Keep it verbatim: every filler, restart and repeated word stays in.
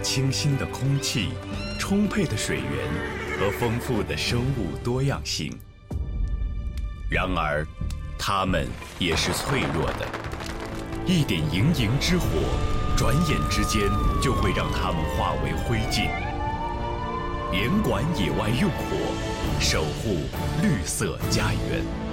清新的空气、充沛的水源和丰富的生物多样性。然而，它们也是脆弱的，一点盈盈之火，转眼之间就会让它们化为灰烬。联管野外用火，守护绿色家园。